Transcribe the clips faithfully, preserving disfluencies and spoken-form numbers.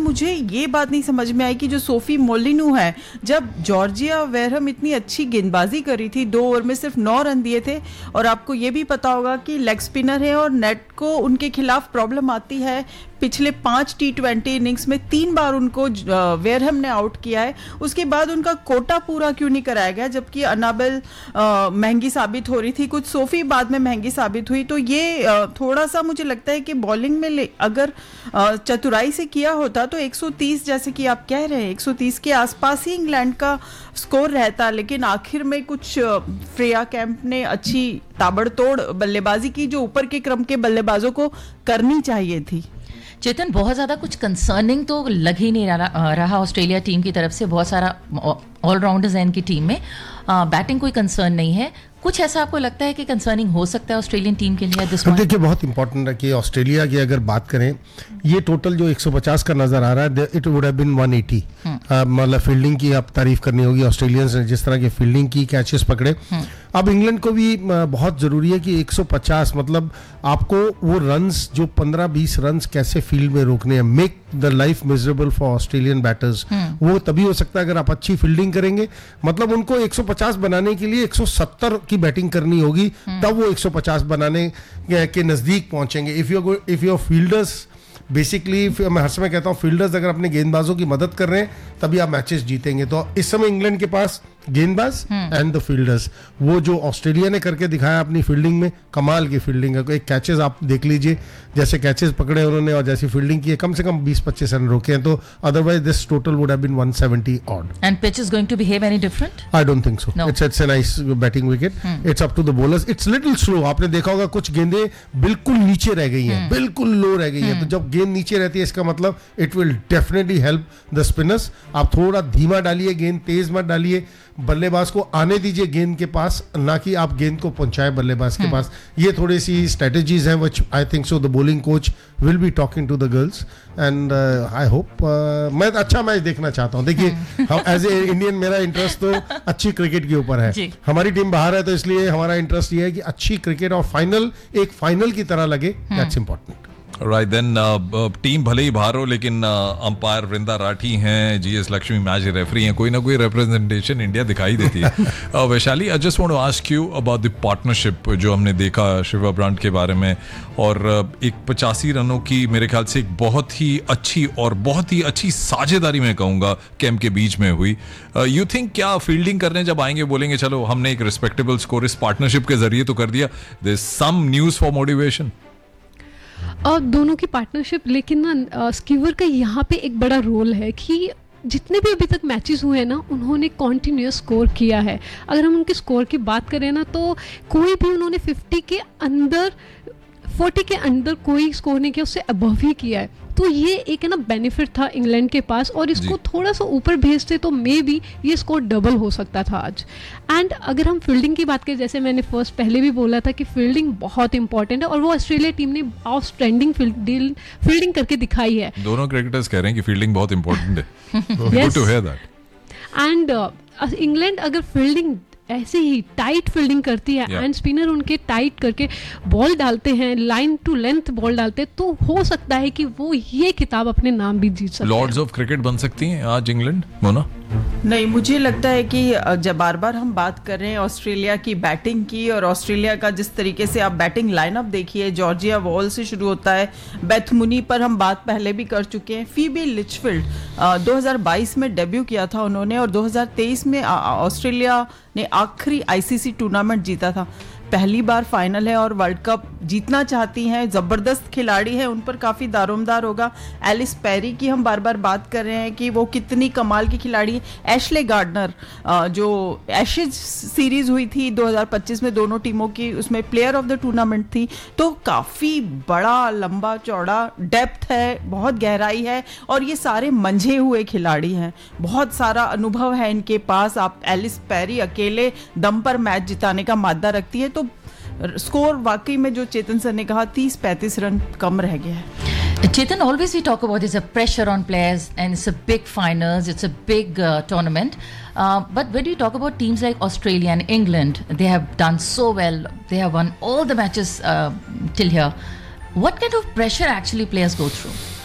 मुझे ये बात नहीं समझ में आई कि जो सोफी मोलिनो है, जब जॉर्जिया वेरहम इतनी अच्छी गेंदबाजी करी थी, दो ओवर में सिर्फ नौ रन दिए थे, और आपको ये भी पता होगा कि लेग स्पिनर है और नेट को उनके खिलाफ प्रॉब्लम आती है। पिछले पांच टी ट्वेंटी इनिंग्स में तीन बार उनको वेरहम ने आउट किया है। उसके बाद उनका कोटा पूरा क्यों नहीं कराया गया, जबकि अनाबेल महंगी साबित हो रही थी, कुछ सोफी बाद में महंगी साबित हुई। तो ये आ, थोड़ा सा मुझे लगता है कि बॉलिंग में ले, अगर आ, चतुराई से किया होता तो एक सौ तीस, जैसे कि आप कह रहे हैं, एक सौ तीस के आसपास ही इंग्लैंड का स्कोर रहता, लेकिन आखिर में कुछ फ्रेया कैंप ने अच्छी ताबड़तोड़ बल्लेबाजी की जो ऊपर के क्रम के बल्लेबाजों को करनी चाहिए थी। चेतन, बहुत ज़्यादा कुछ कंसर्निंग तो लग ही नहीं रहा, रहा ऑस्ट्रेलिया टीम की तरफ से। बहुत सारा ऑलराउंडर्स हैं इनकी टीम में, बैटिंग कोई कंसर्न नहीं है। कुछ ऐसा आपको लगता है कि कंसर्निंग हो सकता है ऑस्ट्रेलियन टीम के लिए? देखिए, बहुत इंपॉर्टेंट है कि ऑस्ट्रेलिया की अगर बात करें, ये टोटल जो एक सौ पचास का नजर आ रहा है, it would have been one eighty. मतलब फील्डिंग की आप तारीफ करनी होगी, ऑस्ट्रेलियंस ने जिस तरह की फील्डिंग की, कैचेस पकड़े। अब इंग्लैंड को भी बहुत जरूरी है कि एक सौ पचास, मतलब आपको वो रन्स जो पंद्रह बीस रन्स कैसे फील्ड में रोकने हैं, make the life miserable for Australian batters. वो तभी हो सकता है अगर आप अच्छी फील्डिंग करेंगे। मतलब उनको एक सौ पचास बनाने के लिए एक सौ सत्तर की बैटिंग करनी होगी, तब वो एक सौ पचास बनाने के नजदीक पहुंचेंगे। If you if your fielders basically, मैं हर समय कहता हूँ, फील्डर्स अगर अपने गेंदबाजों की मदद कर रहे हैं तभी आप मैचेस जीतेंगे। तो इस समय इंग्लैंड के पास गेंदबाज एंड द फील्डर्स, वो जो ऑस्ट्रेलिया ने करके दिखाया अपनी फील्डिंग में, कमाल की फील्डिंग है। एक कैचेस आप देख लीजिए, जैसे कैचेस पकड़े उन्होंने और जैसी फील्डिंग की है, कम से कम बीस पच्चीस रन रोके हैं। तो otherwise this total would have been one seventy odd. And pitch is going to behave any different? I don't think so. It's it's a nice batting wicket, it's up to the bowlers. It's little slow. आपने देखा होगा कुछ गेंदें बिल्कुल नीचे रह गई हैं, बिल्कुल लो रह गई हैं। तो जब गेंद नीचे रहती है, इसका मतलब it will definitely help the spinners. आप थोड़ा धीमा डालिए गेंद, तेज मत डालिए, बल्लेबाज को आने दीजिए गेंद के पास, ना कि आप गेंद को पहुंचाए बल्लेबाज के पास। ये थोड़ी सी स्ट्रेटजीज हैं which I think so the bowling coach will be talking to the girls, and I hope, मैं अच्छा मैच देखना चाहता हूं। देखिए, हम एज ए इंडियन, मेरा इंटरेस्ट तो अच्छी क्रिकेट के ऊपर है। हमारी टीम बाहर है, तो इसलिए हमारा इंटरेस्ट ये है कि अच्छी क्रिकेट और फाइनल एक फाइनल की तरह लगे। That's important. Right then, team भले ही बाहर हो, लेकिन अंपायर uh, वृंदा राठी हैं, G S Lakshmi match referee हैं, कोई ना कोई रिप्रेजेंटेशन इंडिया दिखाई देती है। uh, Vaishali, I just want to ask you about the partnership जो हमने देखा शिवा ब्रांड के बारे में, और uh, एक पचासी रनों की मेरे ख्याल से एक बहुत ही अच्छी और बहुत ही अच्छी साझेदारी मैं कहूँगा कैंप के बीच में हुई। यू uh, थिंक क्या फील्डिंग करने जब आएंगे बोलेंगे चलो हमने एक रिस्पेक्टेबल स्कोर इस पार्टनरशिप के जरिए तो कर दिया, there is some news for motivation? और दोनों की पार्टनरशिप, लेकिन ना स्कीवर का यहाँ पे एक बड़ा रोल है कि जितने भी अभी तक मैचेस हुए हैं ना, उन्होंने कॉन्टिन्यूस स्कोर किया है। अगर हम उनके स्कोर की बात करें ना, तो कोई भी उन्होंने फिफ्टी के अंदर, फोर्टी के अंदर कोई स्कोर नहीं किया, उससे अबव ही किया है। तो ये एक है ना बेनिफिट था इंग्लैंड के पास, और इसको थोड़ा सा ऊपर भेजते तो मे बी ये स्कोर डबल हो सकता था आज। एंड अगर हम फील्डिंग की बात करें, जैसे मैंने फर्स्ट पहले भी बोला था कि फील्डिंग बहुत इंपॉर्टेंट है, और वो ऑस्ट्रेलिया टीम ने आउटस्टैंडिंग फील्डिंग फील्डिंग करके दिखाई है। दोनों क्रिकेटर्स कह रहे हैं कि फील्डिंग बहुत इंपॉर्टेंट है। Good to here that. And England अगर फील्डिंग ऐसे ही टाइट फील्डिंग करती है, एंड स्पिनर उनके टाइट करके बॉल डालते हैं, लाइन टू लेंथ बॉल डालते हैं, तो हो सकता है कि वो ये खिताब अपने नाम भी जीत सकते हैं। लॉर्ड्स ऑफ क्रिकेट बन सकती हैं आज इंग्लैंड, मोना? नहीं, मुझे लगता है कि जब बार बार हम बात कर रहे हैं ऑस्ट्रेलिया की बैटिंग की, और ऑस्ट्रेलिया का जिस तरीके से आप बैटिंग लाइनअप देखिए, जॉर्जिया वॉल से शुरू होता है, बेथ मुनी पर हम बात पहले भी कर चुके हैं, फीबी लिचफील्ड दो हज़ार बाईस में डेब्यू किया था उन्होंने, और दो हज़ार तेईस में ऑस्ट्रेलिया ने आखिरी आईसीसी टूर्नामेंट जीता था। पहली बार फाइनल है और वर्ल्ड कप जीतना चाहती हैं, ज़बरदस्त खिलाड़ी है, उन पर काफ़ी दारोमदार होगा। एलिस पेरी की हम बार बार बात कर रहे हैं कि वो कितनी कमाल की खिलाड़ी है। एशले गार्डनर, जो एशेज सीरीज़ हुई थी दो हज़ार पच्चीस में दोनों टीमों की, उसमें प्लेयर ऑफ द टूर्नामेंट थी। तो काफ़ी बड़ा, लंबा चौड़ा डेप्थ है, बहुत गहराई है, और ये सारे मंझे हुए खिलाड़ी हैं, बहुत सारा अनुभव है इनके पास। आप एलिस पेरी अकेले दम पर मैच जिताने का मादा रखती है। तो स्कोर वाकई में जो चेतन सर ने कहा, तीस पैंतीस रन कम रह गया है। Chetan, always we talk about there's a pressure on players and it's a big finals, it's a big uh, tournament. Uh, but when you talk about teams like Australia and England, they have done so well. They have won all the matches uh, till here. What kind of pressure actually players go through?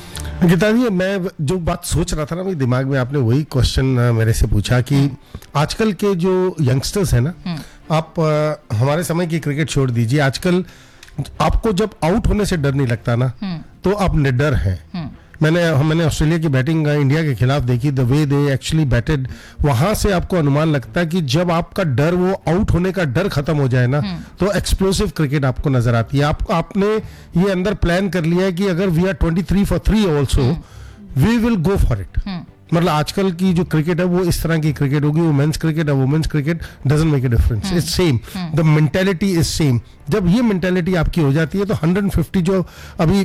Gita जी, मैं जो बात सोच रहा था ना मेरे दिमाग में, आपने वही क्वेश्चन मेरे से पूछा कि आजकल के जो यंगस्टर्स हैं ना, आप आ, हमारे समय की क्रिकेट छोड़ दीजिए, आजकल आपको जब आउट होने से डर नहीं लगता ना, तो आप निडर हैं। मैंने मैंने ऑस्ट्रेलिया की बैटिंग इंडिया के खिलाफ देखी, the way they actually batted, वहां से आपको अनुमान लगता है कि जब आपका डर, वो आउट होने का डर खत्म हो जाए ना, तो एक्सप्लोसिव क्रिकेट आपको नजर आती है। आप आपने ये अंदर प्लान कर लिया है कि अगर we are twenty three for three also we will go for it. मतलब आजकल की जो क्रिकेट है वो इस तरह की क्रिकेट होगी, वो मेंस क्रिकेट है, women's cricket doesn't make a difference, it's same, the mentality is same. जब ये मेंटालिटी आपकी हो जाती है तो वन फिफ्टी जो अभी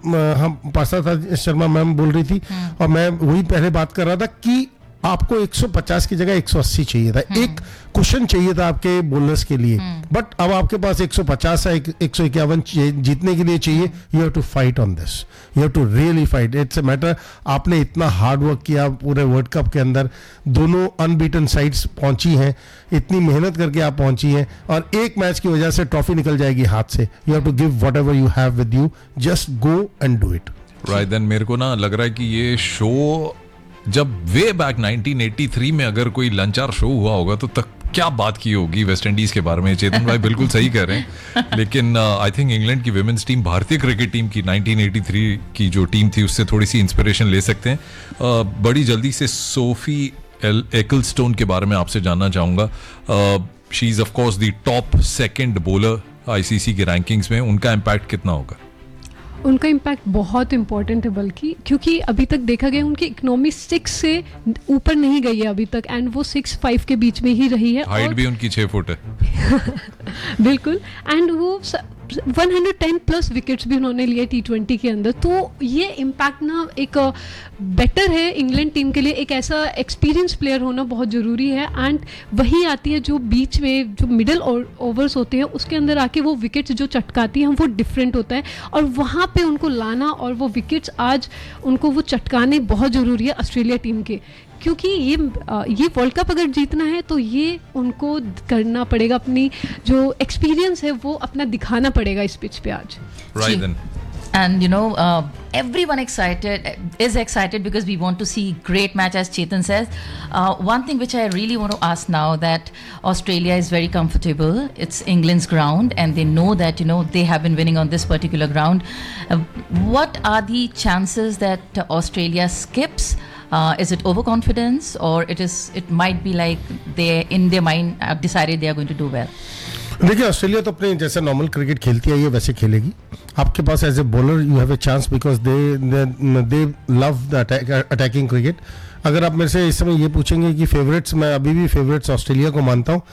हम पार्षद शर्मा मैम बोल रही थी और मैं वही पहले बात कर रहा था कि आपको एक सौ पचास की जगह एक सौ अस्सी चाहिए था, एक कुशन चाहिए था आपके बोलर्स के लिए, बट अब आपके पास एक सौ पचास है, एक सौ इक्यावन जीतने के लिए चाहिए। You have to fight on this, you have to really fight, it's a matter. आपने इतना हार्ड वर्क किया पूरे वर्ल्ड कप के अंदर, दोनों अनबीटन साइड्स पहुंची हैं, इतनी मेहनत करके आप पहुंची हैं और एक मैच की वजह से ट्रॉफी निकल जाएगी हाथ से। You have to give whatever you have with you, just go and do it. Right, then मेरे को ना लग रहा है कि ये शो जब way back nineteen eighty three में अगर कोई लंचार शो हुआ होगा तो तक क्या बात की होगी वेस्ट इंडीज के बारे में। चेतन भाई बिल्कुल सही कह रहे हैं, लेकिन आई थिंक इंग्लैंड की विमेंस टीम भारतीय क्रिकेट टीम की नाइनटीन एटी थ्री की जो टीम थी उससे थोड़ी सी इंस्पिरेशन ले सकते हैं। uh, बड़ी जल्दी से सोफी एकिलस्टोन के बारे में आपसे जानना चाहूंगा। She is of course the top second bowler ICC के रैंकिंग्स में, उनका इम्पैक्ट कितना होगा? उनका इम्पैक्ट बहुत इम्पोर्टेंट है, बल्कि क्योंकि अभी तक देखा गया उनकी इकोनॉमी सिक्स से ऊपर नहीं गई है अभी तक, एंड वो सिक्स फाइव के बीच में ही रही है। हाइट भी उनकी छह फुट है। बिल्कुल, एंड वो one hundred ten plus wickets भी उन्होंने लिए टी ट्वेंटी के अंदर। तो ये इम्पैक्ट ना एक बेटर है इंग्लैंड टीम के लिए, एक ऐसा एक्सपीरियंस प्लेयर होना बहुत ज़रूरी है। एंड वही आती है जो बीच में जो मिडल ओवर्स होते हैं उसके अंदर आके वो विकेट्स जो चटकाती हैं वो डिफरेंट होता है, और वहाँ पे उनको लाना और वो विकेट्स आज उनको वो चटकाने बहुत ज़रूरी है ऑस्ट्रेलिया टीम के, क्योंकि ये ये वर्ल्ड कप अगर जीतना है तो ये उनको करना पड़ेगा, अपनी जो एक्सपीरियंस है वो अपना दिखाना पड़ेगा इस पिच पे आज। Right then. And you know, uh, everyone excited is excited because we want to see great match, as Chetan says. Uh, one thing which I really want to ask now, that Australia is very comfortable. It's England's ground, and they know that, you know, they have been winning on this particular ground. Uh, what are the chances that Australia skips? Uh, is it overconfidence, or it is? It might be like they, in their mind, have decided they are going to do well. देखिए, Australia तो अपने जैसे normal cricket खेलती है ये वैसे खेलेगी। आपके पास as a bowler you have a chance because they they love the attacking cricket. अगर आप मेरे से इस समय ये पूछेंगे कि फेवरेट्स, मैं अभी भी फेवरेट्स ऑस्ट्रेलिया को मानता हूँ,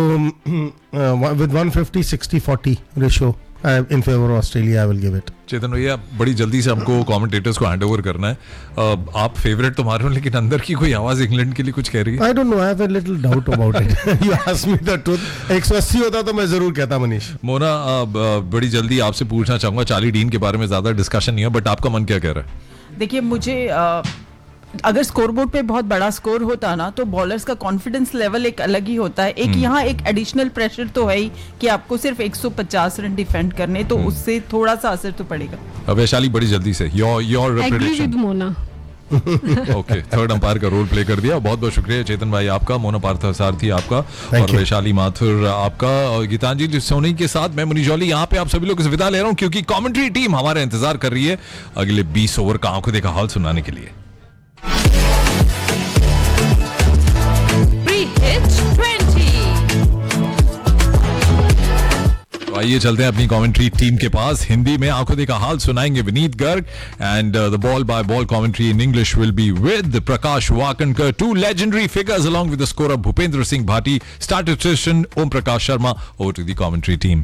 तो with one fifty sixty forty ratio in favour of Australia I will give it. चेतन भैया, बड़ी जल्दी से हमको कमेंटेटर्स को हैंड ओवर करना है। uh, आप फेवरेट तो मार रहे हो, लेकिन अंदर की कोई आवाज इंग्लैंड के लिए कुछ कह रही है? I don't know, I have a little doubt about it. You ask me the truth. एक सौ अस्सी होता तो मैं जरूर कहता मनीष। मोना, uh, बड़ी जल्दी आपसे पूछना चाहूंगा, चार्ली डीन के बारे में ज्यादा डिस्कशन नहीं है, बट आपका मन क्या कह रहा है? देखिए, मुझे uh, अगर स्कोरबोर्ड पे बहुत बड़ा स्कोर होता ना तो बॉलर्स का कॉन्फिडेंस लेवल एक अलग ही होता है। एक यहाँ एक एडिशनल प्रेशर तो है ही कि आपको सिर्फ एक सौ पचास रन डिफेंड करने, तो उससे थोड़ा सा असर तो पड़ेगा। वैशाली, बड़ी जल्दी से your your agree with Mona. Okay, third umpire का रोल प्ले कर दिया। बहुत बहुत शुक्रिया चेतन भाई आपका, मोना पार्थसारथी आपका, और वैशाली माथुर आपका, और गीतांजलि सोनी के साथ मैं मनीष जौली यहाँ पे आप सभी लोग से विदा ले रहा हूँ, क्योंकि कमेंट्री टीम हमारा इंतजार कर रही है अगले बीस ओवर का आंखों देखा हाल सुनाने के लिए। आइए चलते हैं अपनी कमेंट्री टीम के पास। हिंदी में आंखों देखा हाल सुनाएंगे Vineet Garg, and the ball by ball commentary in English will be with Prakash Wakankar, to legendary figures along with the scorer Bhupendra Singh Bhati, statistician Om Prakash Sharma. Over to the commentary team.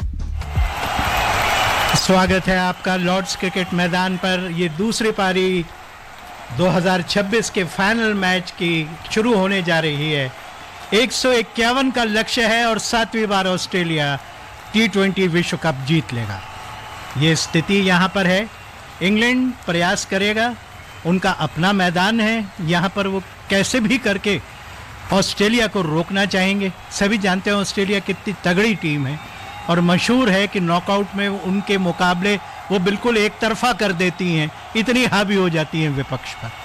स्वागत है आपका लॉर्ड्स क्रिकेट मैदान पर। ये दूसरी पारी दो हज़ार छब्बीस के फाइनल मैच की शुरू होने जा रही है। एक सौ इक्यावन का लक्ष्य है और सातवीं बार ऑस्ट्रेलिया टी ट्वेंटी विश्व कप जीत लेगा। ये स्थिति यहाँ पर है। इंग्लैंड प्रयास करेगा, उनका अपना मैदान है, यहाँ पर वो कैसे भी करके ऑस्ट्रेलिया को रोकना चाहेंगे। सभी जानते हैं ऑस्ट्रेलिया कितनी तगड़ी टीम है, और मशहूर है कि नॉकआउट में उनके मुकाबले वो बिल्कुल एक तरफा कर देती हैं, इतनी हावी हो जाती हैं विपक्ष पर।